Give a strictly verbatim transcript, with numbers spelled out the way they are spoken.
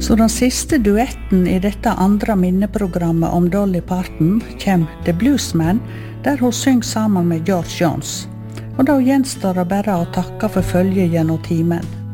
Så den siste duetten i dette andre minneprogrammet om Dolly Parton kjem The Bluesman, der hun synger sammen med George Jones. Og da gjenstår det bare å takke for følget gjennom timen.